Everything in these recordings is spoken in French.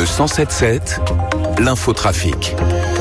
107.7, l'infotrafic.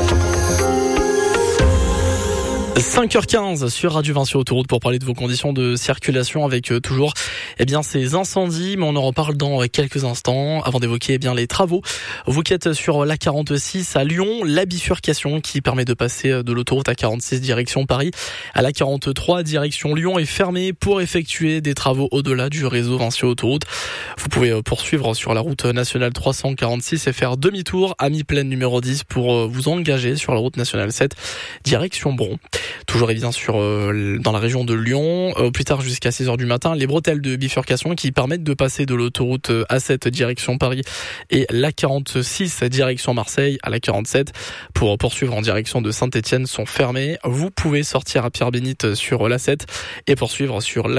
5h15 sur Radio Vinci Autoroute pour parler de vos conditions de circulation avec toujours ces incendies, mais on en reparle dans quelques instants avant d'évoquer les travaux. Vous qui êtes sur l'A46 à Lyon, la bifurcation qui permet de passer de l'autoroute A46 direction Paris à l'A43 direction Lyon est fermée pour effectuer des travaux au-delà du réseau Vinci Autoroute. Vous pouvez poursuivre sur la route nationale 346 et faire demi-tour à mi-plaine numéro 10 pour vous engager sur la route nationale 7 direction Bron. Toujours dans la région de Lyon, plus tard jusqu'à 6h du matin, les bretelles de bifurcation qui permettent de passer de l'autoroute A7 direction Paris et l'A46 direction Marseille à l'A47 pour poursuivre en direction de Saint-Etienne sont fermées. Vous pouvez sortir à Pierre-Bénite sur l'A7 et poursuivre sur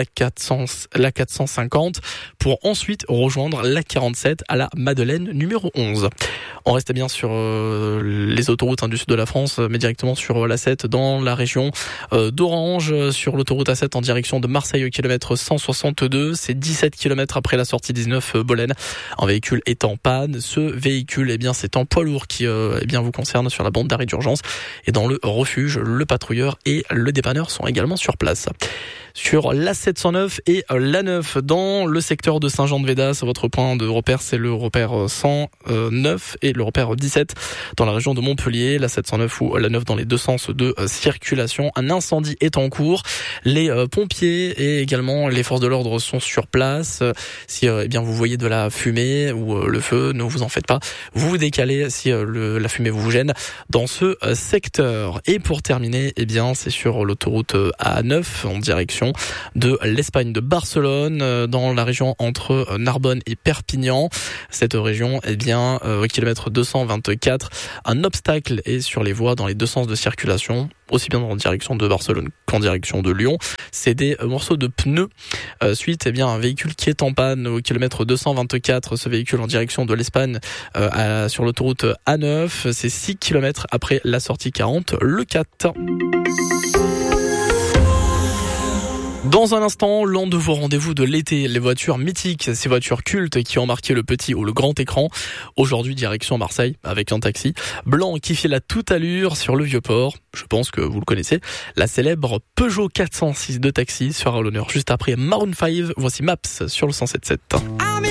l'A450 pour ensuite rejoindre l'A47 à la Madeleine numéro 11. On reste bien sur les autoroutes du sud de la France, mais directement sur l'A7 dans la région d'Orange, sur l'autoroute A7 en direction de Marseille au kilomètre 162. C'est 17 km après la sortie 19 Bolène. Un véhicule est en panne. Ce véhicule, c'est un poids lourd qui vous concerne sur la bande d'arrêt d'urgence. Et dans le refuge, le patrouilleur et le dépanneur sont également sur place. Sur l'A709 et l'A9 dans le secteur de Saint-Jean-de-Védas. Votre point de repère, c'est le repère 109 et le repère 17 dans la région de Montpellier. L'A709 ou l'A9 dans les deux sens de circulation. Un incendie est en cours. Les pompiers et également les forces de l'ordre sont sur place. Si vous voyez de la fumée ou le feu, ne vous en faites pas. Vous vous décalez si la fumée vous gêne dans ce secteur. Et pour terminer, c'est sur l'autoroute A9 en direction de l'Espagne de Barcelone, dans la région entre Narbonne et Perpignan. Cette région, au kilomètre 224, un obstacle est sur les voies dans les deux sens de circulation, aussi bien en direction de Barcelone qu'en direction de Lyon. C'est des morceaux de pneus. Suite, un véhicule qui est en panne au kilomètre 224, ce véhicule en direction de l'Espagne sur l'autoroute A9. C'est 6 km après la sortie 40, le 4. Dans un instant, l'un de vos rendez-vous de l'été, les voitures mythiques, ces voitures cultes qui ont marqué le petit ou le grand écran. Aujourd'hui, direction Marseille, avec un taxi blanc qui file à toute allure sur le Vieux-Port. Je pense que vous le connaissez. La célèbre Peugeot 406 de taxi sera à l'honneur juste après Maroon 5. Voici Maps sur le 107.7.